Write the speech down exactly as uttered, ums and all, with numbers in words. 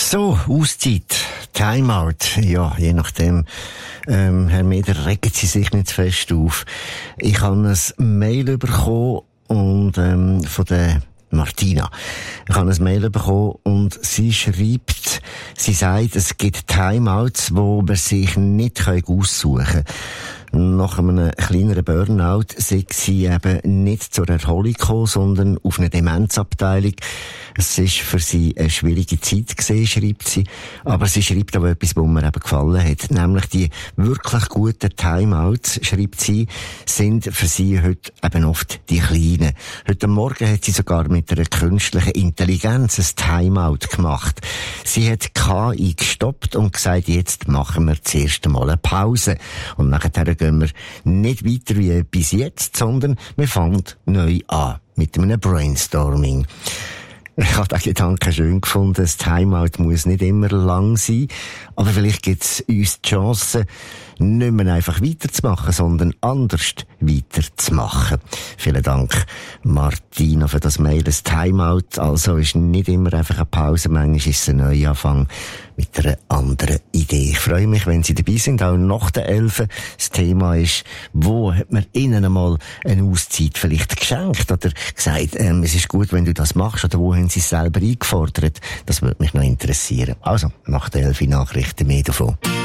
So, Auszeit, Timeout, ja, je nachdem, ähm, Herr Meder, regen Sie sich nicht zu fest auf. Ich habe ein Mail bekommen und, ähm, von der Martina. Ich habe ein Mail bekommen und sie schreibt, sie sagt, es gibt Timeouts, wo man sich nicht aussuchen kann. Nach einem kleineren Burnout sei sie eben nicht zur Erholung gekommen, sondern auf eine Demenzabteilung. Es ist für sie eine schwierige Zeit gewesen, schreibt sie. Aber sie schreibt auch etwas, was mir eben gefallen hat. Nämlich die wirklich guten Timeouts, schreibt sie, sind für sie heute eben oft die kleinen. Heute Morgen hat sie sogar mit einer künstlichen Intelligenz ein Timeout gemacht. Sie hat K I gestoppt und gesagt, jetzt machen wir das erste Mal eine Pause. Und nachher gehen wir nicht weiter wie bis jetzt, sondern wir fangen neu an mit einem Brainstorming. Ich habe den Gedanken schön gefunden, das Timeout muss nicht immer lang sein, aber vielleicht gibt es uns die Chance, nicht mehr einfach weiterzumachen, sondern anders weiterzumachen. Vielen Dank, Martina, für das Mail. Das Timeout also ist nicht immer einfach eine Pause, manchmal ist es ein Neuanfang mit einer anderen Idee. Ich freue mich, wenn Sie dabei sind, auch nach der Elfen. Das Thema ist, wo hat man Ihnen einmal eine Auszeit vielleicht geschenkt oder gesagt, ähm, es ist gut, wenn du das machst, oder wo haben Sie es selber eingefordert? Das würde mich noch interessieren. Also, nach der Elfen Nachrichten mehr davon.